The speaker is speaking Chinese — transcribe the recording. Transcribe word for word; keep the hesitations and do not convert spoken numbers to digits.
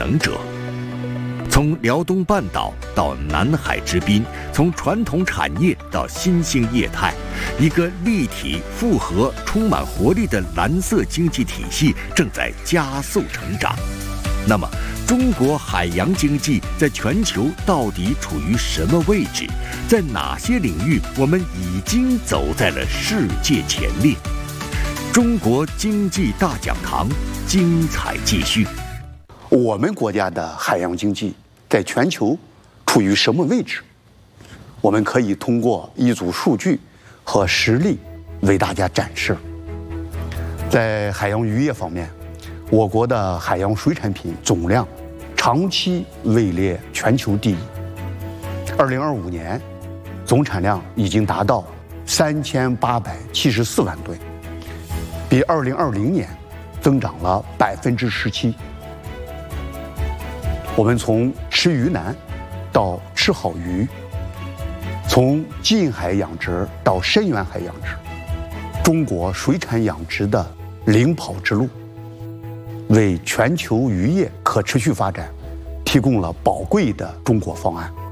能者。从辽东半岛到南海之滨，从传统产业到新兴业态，一个立体、复合、充满活力的蓝色经济体系正在加速成长。那么，中国海洋经济在全球到底处于什么位置？在哪些领域我们已经走在了世界前列？中国经济大讲堂精彩继续。 我们国家的海洋经济在全球处于什么位置？我们可以通过一组数据和实例为大家展示。在海洋渔业方面，我国的海洋水产品总量长期位列全球第一。二零二五年，总产量已经达到三千八百七十四万吨，比二零二零年增长了百分之十七。我们从吃鱼难到吃好鱼，从近海养殖到深远海养殖，中国水产养殖的领跑之路，为全球渔业可持续发展提供了宝贵的中国方案。